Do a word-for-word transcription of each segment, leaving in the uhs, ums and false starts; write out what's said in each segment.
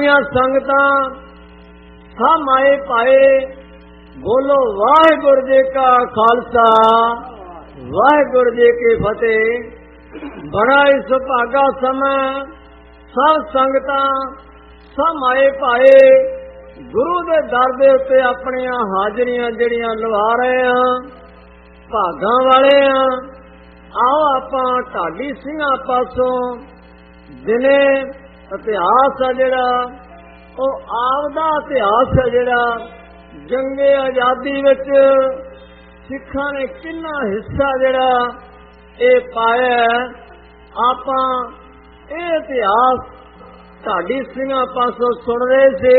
सारियां संगतां सब आए पाए। बोलो वाहिगुरु जी का खालसा वाहिगुरु जी की फतेह। बड़ा ही सुभागा समय सब संगतां सब आए पाए गुरु दे दर दे उत्ते अपनियां हाजरियां जड़ियां लवा रहे हैं, भागां वाले हैं। आओ आपां ढाडी सिंघां पासों दिने इतिहास है जिहड़ा ਉਹ ਆਪਦਾ इतिहास है जिहड़ा जंगे आजादी विच सिखां ने किन्ना हिस्सा जिहड़ा ਇਹ पाया। आपां ਇਹ इतिहास ढाडी सिंघां पासों सुन रहे से।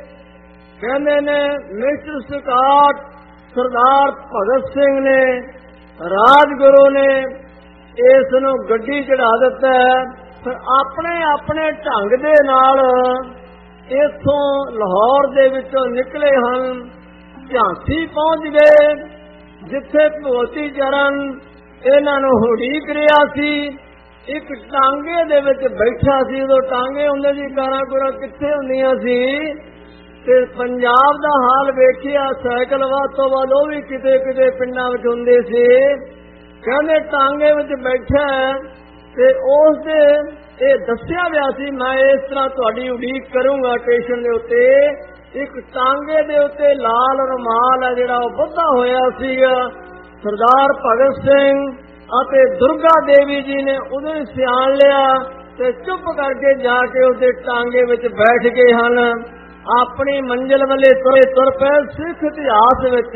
कहंदे ने मिस्टर स्काट सरदार भगत सिंह ने राजगुरु ने इस नूं गड्डी चढ़ा दिता है। फिर अपने अपने ढंग दे नाल इथों लाहौर दे विचों निकले हन, झांसी पहुंच गए जिथे भगवती चरण इन्हां नूं उड़ीक रिहा सी। एक टांगे दे विच बैठा सी। उदों टांगे हुंदे सी, कारां कुरां कित्थे हुंदियां सी। ते पंजाब दा हाल वेखिया, साइकल वध तों वध ओह वी किते किते पिंडां विच हुंदे सी। कहंदे टांगे विच बैठा ते उस दे ਇਹ ਦੱਸਿਆ ਗਿਆ ਸੀ मैं इस तरह ਤੁਹਾਡੀ ਉਡੀਕ ਕਰੂੰਗਾ ਸਟੇਸ਼ਨ ਦੇ ਉੱਤੇ। ਇੱਕ ਟਾਂਗੇ ਦੇ ਉੱਤੇ ਲਾਲ ਰੁਮਾਲ ਹੈ ਜਿਹੜਾ ਉਹ ਬੱਧਾ ਹੋਇਆ ਸੀਗਾ। ਸਰਦਾਰ ਭਗਤ ਸਿੰਘ ਅਤੇ ਦੁਰਗਾ ਦੇਵੀ ਜੀ ਨੇ ਉਹਨੂੰ ਸਿਆਣ ਲਿਆ ਤੇ ਚੁੱਪ ਕਰਕੇ ਜਾ ਕੇ ਉਹਦੇ ਟਾਂਗੇ ਵਿੱਚ ਬੈਠ ਗਏ ਹਨ। ਆਪਣੀ ਮੰਜ਼ਿਲ ਵੱਲੇ ਤੁਰੇ ਤੁਰ ਪਏ। ਸਿੱਖ ਇਤਿਹਾਸ ਵਿੱਚ,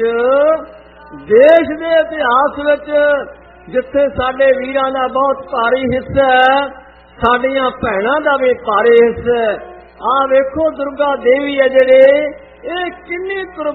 ਦੇਸ਼ ਦੇ ਇਤਿਹਾਸ ਵਿੱਚ ਜਿੱਥੇ ਸਾਡੇ ਵੀਰਾਂ ਦਾ ਬਹੁਤ ਭਾਰੀ ਹਿੱਸਾ ਹੈ, ਸਾਡੀਆਂ ਭੈਣਾਂ ਦਾ ਵੀ ਭਾਰੀ ਹਿੱਸਾ। ਆ ਵੇਖੋ ਦੁਰਗਾ ਦੇਵੀ ਹੈ ਜਿਹੜੇ, ਇਹ ਕਿੰਨੀ